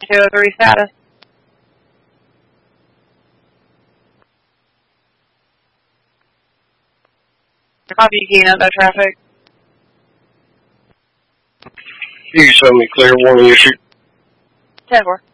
203 status. Copy, you keying up that traffic. You can send me clear 1 issue. 10-4.